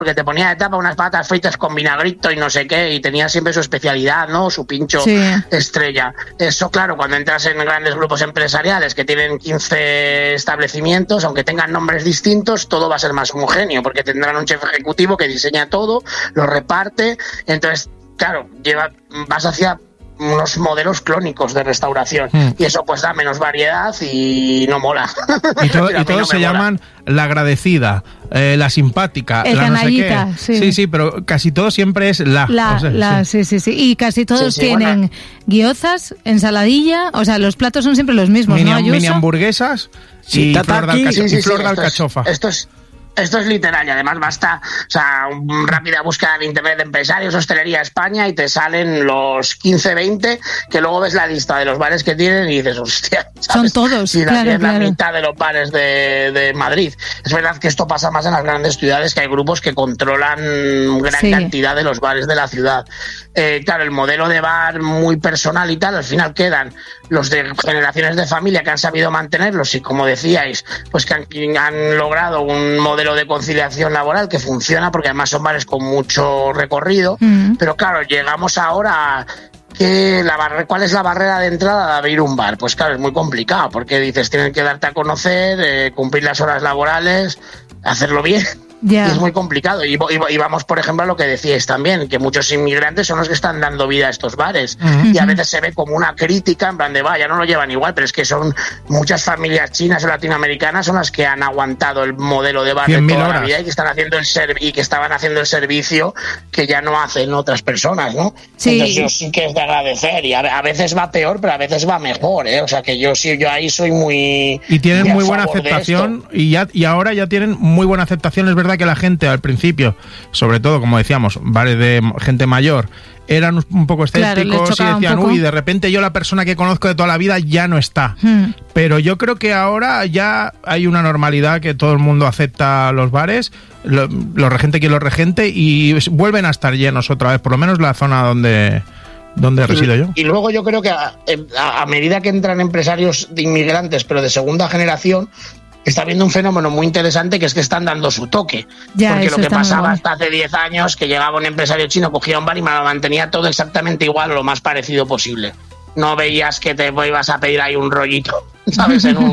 porque te ponía de tapa unas patatas fritas con vinagrito y no sé qué, y tenía siempre su especialidad, ¿no? Su pincho estrella. Eso, claro, cuando entras en grandes grupos empresariales que tienen 15 establecimientos, aunque tengan nombres distintos, todo va a ser más homogéneo, porque tendrán un chef ejecutivo que diseña todo, lo reparte, entonces, claro, vas hacia unos modelos clónicos de restauración y eso pues da menos variedad y no mola. Y todos se llaman la agradecida, la simpática, el la canallita, no sé qué. Sí, pero casi todo siempre es sí. Y casi todos tienen guiozas, ensaladilla, o sea, los platos son siempre los mismos, ¿no, Ayuso? Mini hamburguesas y flor de alcachofa. Esto es literal, y además basta, o sea, una rápida búsqueda en internet de empresarios, hostelería España, y te salen los 15, 20, que luego ves la lista de los bares que tienen y dices, hostia, ¿sabes? Son todos, si claro. La mitad de los bares de Madrid. Es verdad que esto pasa más en las grandes ciudades, que hay grupos que controlan gran cantidad de los bares de la ciudad. Claro, el modelo de bar muy personal y tal, al final quedan los de generaciones de familia que han sabido mantenerlos y, como decíais, pues que han logrado un modelo de conciliación laboral que funciona, porque además son bares con mucho recorrido, pero claro, llegamos ahora a ¿cuál es la barrera de entrada de abrir un bar? Pues claro, es muy complicado, porque dices, tienen que darte a conocer, cumplir las horas laborales, hacerlo bien. Y es muy complicado. Y vamos, por ejemplo, a lo que decíais también, que muchos inmigrantes son los que están dando vida a estos bares. Y a veces se ve como una crítica, en plan de, ya no lo llevan igual, pero es que son muchas familias chinas o latinoamericanas son las que han aguantado el modelo de bar de toda la vida y que están haciendo que estaban haciendo el servicio que ya no hacen otras personas, ¿no? Sí. Entonces yo sí que es de agradecer, y a veces va peor, pero a veces va mejor, ¿eh? O sea que yo ahí soy muy... Y tienen muy buena aceptación, y ahora ya tienen muy buena aceptación. Es verdad que la gente al principio, sobre todo, como decíamos, bares de gente mayor, eran un poco escépticos y decían, uy, de repente yo la persona que conozco de toda la vida ya no está. Pero yo creo que ahora ya hay una normalidad, que todo el mundo acepta los bares, los regente que los regente, y vuelven a estar llenos otra vez, por lo menos la zona donde resido yo. Y luego yo creo que a medida que entran empresarios de inmigrantes, pero de segunda generación, está habiendo un fenómeno muy interesante, que es que están dando su toque. Porque lo que pasaba hasta hace 10 años, que llegaba un empresario chino, cogía un bar y me lo mantenía todo exactamente igual o lo más parecido posible. No veías que te ibas a pedir ahí un rollito, ¿sabes? En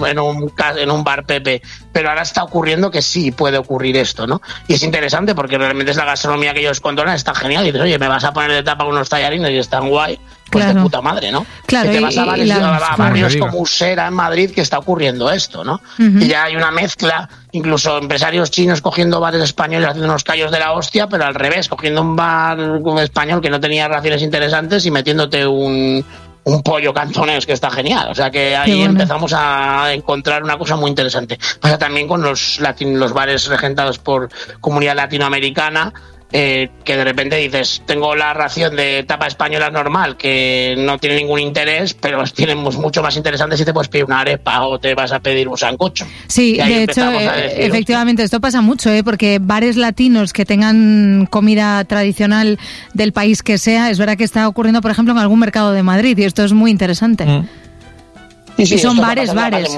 un bar Pepe. Pero ahora está ocurriendo que sí puede ocurrir esto, ¿no? Y es interesante porque realmente es la gastronomía que ellos controlan, está genial. Y dices, oye, me vas a poner de tapa unos tallarines y están guay. Pues de puta madre, ¿no? Claro, que te vas a barrios como Usera en Madrid, que está ocurriendo esto, ¿no? Y ya hay una mezcla, incluso empresarios chinos cogiendo bares españoles haciendo unos callos de la hostia, pero al revés, cogiendo un bar español que no tenía raciones interesantes y metiéndote un pollo cantonés que está genial. O sea que ahí empezamos a encontrar una cosa muy interesante. Pasa también con los bares regentados por comunidad latinoamericana, que de repente dices, tengo la ración de tapa española normal, que no tiene ningún interés, pero tienen mucho más interesantes, si te puedes pedir una arepa o te vas a pedir un sancocho. Sí, de hecho, efectivamente, esto pasa mucho, porque bares latinos que tengan comida tradicional del país que sea, es verdad que está ocurriendo, por ejemplo, en algún mercado de Madrid, y esto es muy interesante. Sí, y son bares.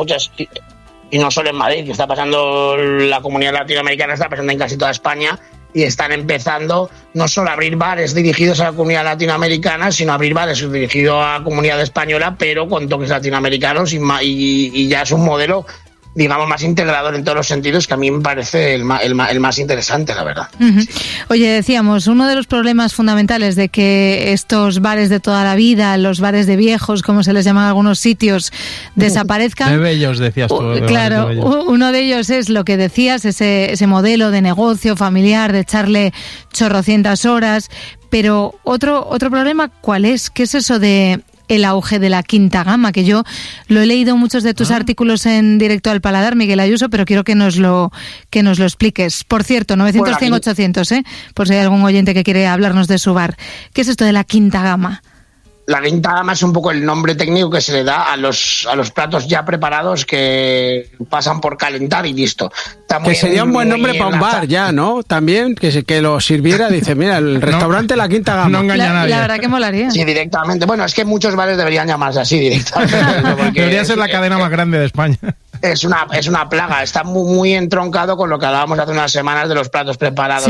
Y no solo en Madrid, que está pasando, la comunidad latinoamericana está pasando en casi toda España, y están empezando no solo a abrir bares dirigidos a la comunidad latinoamericana, sino a abrir bares dirigidos a la comunidad española, pero con toques latinoamericanos, y ya es un modelo, digamos, más integrador en todos los sentidos, que a mí me parece el más interesante, la verdad. Oye, decíamos, uno de los problemas fundamentales de que estos bares de toda la vida, los bares de viejos, como se les llama en algunos sitios, desaparezcan. De bellos, decías tú. Claro, uno de ellos es lo que decías, ese modelo de negocio familiar, de echarle chorrocientas horas, pero otro problema, ¿cuál es? ¿Qué es eso de el auge de la quinta gama? Que yo lo he leído en muchos de tus artículos en Directo al Paladar, Miguel Ayuso, pero quiero que nos lo expliques. Por cierto, 900, 100, 800, por si hay algún oyente que quiere hablarnos de su bar. ¿Qué es esto de la quinta gama? La quinta gama es un poco el nombre técnico que se le da a los platos ya preparados, que pasan por calentar y listo. Que sería un buen nombre para un bar ya, ¿no? También, que lo sirviera, dice, mira, el restaurante La Quinta Gama. No engaña a nadie. La verdad que molaría. Sí, directamente. Bueno, es que muchos bares deberían llamarse así directamente. Debería ser la cadena más grande de España. es una plaga. Está muy entroncado con lo que hablábamos hace unas semanas de los platos preparados.